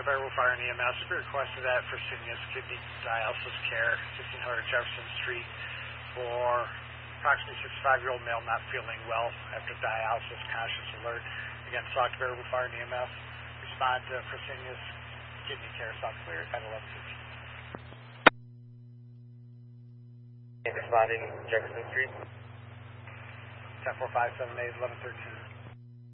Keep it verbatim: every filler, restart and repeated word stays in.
Bearwood Fire and E M S. We requested that for Fresenius Kidney Dialysis Care, fifteen hundred Jefferson Street, for approximately sixty-five-year-old male not feeling well after dialysis, conscious alert. Again, Sauk Bearwood Fire and E M S. Respond to Fresenius Kidney Care, South Clear at eleven fifteen. Responding Jefferson Street. ten four five seven eight eleven thirteen.